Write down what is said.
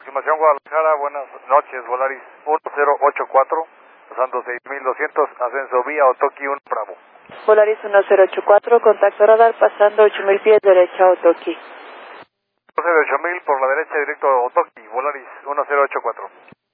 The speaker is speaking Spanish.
aproximación Guadalajara, buenas noches, Volaris 1084, pasando 6200, ascenso vía Otoki 1 Bravo. Volaris 1084, contacto radar pasando 8000 pies derecha Otoki. 8000 por la derecha directo a Otoki, Volaris 1084.